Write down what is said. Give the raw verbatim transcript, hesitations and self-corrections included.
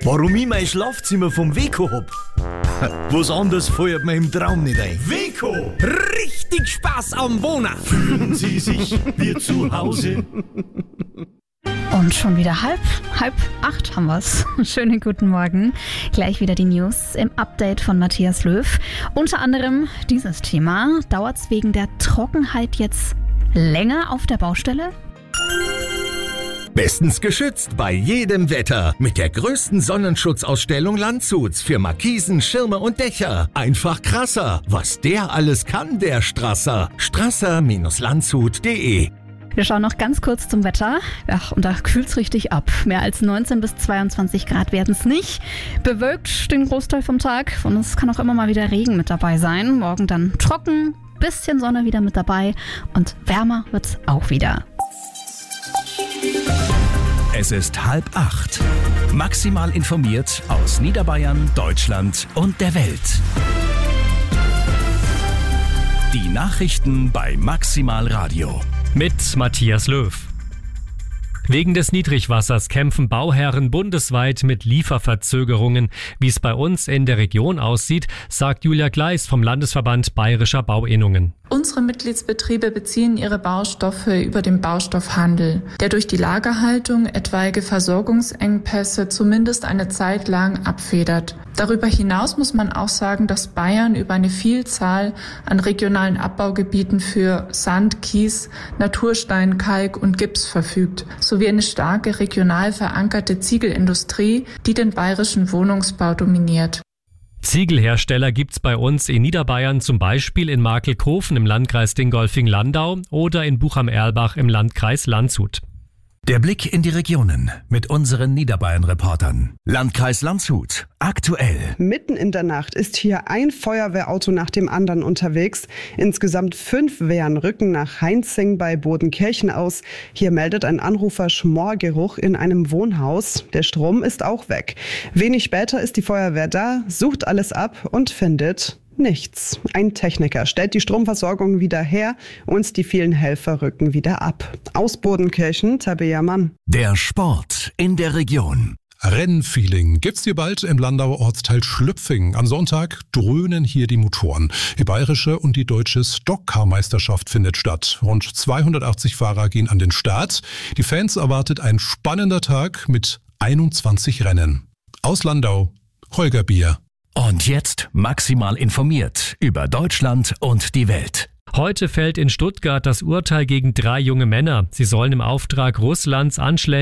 Warum ich mein Schlafzimmer vom Weco hab? Was anderes fällt mir im Traum nicht ein. Weco! Richtig Spaß am Wohnen! Fühlen Sie sich wie zu Hause? Und schon wieder halb, halb acht haben wir's. Schönen guten Morgen. Gleich wieder die News im Update von Matthias Löw. Unter anderem dieses Thema. Dauert's wegen der Trockenheit jetzt länger auf der Baustelle? Bestens geschützt bei jedem Wetter mit der größten Sonnenschutzausstellung Landshuts für Markisen, Schirme und Dächer. Einfach krasser, was der alles kann, der Strasser. Strasser Landshut punkt de. Wir schauen noch ganz kurz zum Wetter. Ja, und da kühlt's richtig ab. Mehr als neunzehn bis zweiundzwanzig Grad werden's nicht. Bewölkt den Großteil vom Tag und es kann auch immer mal wieder Regen mit dabei sein. Morgen dann trocken, bisschen Sonne wieder mit dabei und wärmer wird's auch wieder. Es ist halb acht. Maximal informiert aus Niederbayern, Deutschland und der Welt. Die Nachrichten bei Maximal Radio. Mit Matthias Löw. Wegen des Niedrigwassers kämpfen Bauherren bundesweit mit Lieferverzögerungen. Wie es bei uns in der Region aussieht, sagt Julia Gleis vom Landesverband Bayerischer Bauinnungen. Unsere Mitgliedsbetriebe beziehen ihre Baustoffe über den Baustoffhandel, der durch die Lagerhaltung etwaige Versorgungsengpässe zumindest eine Zeit lang abfedert. Darüber hinaus muss man auch sagen, dass Bayern über eine Vielzahl an regionalen Abbaugebieten für Sand, Kies, Naturstein, Kalk und Gips verfügt, sowie eine starke regional verankerte Ziegelindustrie, die den bayerischen Wohnungsbau dominiert. Ziegelhersteller gibt's bei uns in Niederbayern, zum Beispiel in Markelkofen im Landkreis Dingolfing-Landau oder in Buch am Erlbach im Landkreis Landshut. Der Blick in die Regionen mit unseren Niederbayern-Reportern. Landkreis Landshut. Aktuell. Mitten in der Nacht ist hier ein Feuerwehrauto nach dem anderen unterwegs. Insgesamt fünf Wehren rücken nach Heinzing bei Bodenkirchen aus. Hier meldet ein Anrufer Schmorgeruch in einem Wohnhaus. Der Strom ist auch weg. Wenig später ist die Feuerwehr da, sucht alles ab und findet nichts. Ein Techniker stellt die Stromversorgung wieder her und die vielen Helfer rücken wieder ab. Aus Bodenkirchen, Tabea Mann. Der Sport in der Region. Rennfeeling gibt's hier bald im Landauer Ortsteil Schlüpfing. Am Sonntag dröhnen hier die Motoren. Die bayerische und die deutsche Stockcar-Meisterschaft findet statt. Rund zweihundertachtzig Fahrer gehen an den Start. Die Fans erwartet ein spannender Tag mit einundzwanzig Rennen. Aus Landau, Holger Bier. Und jetzt maximal informiert über Deutschland und die Welt. Heute fällt in Stuttgart das Urteil gegen drei junge Männer. Sie sollen im Auftrag Russlands Anschläge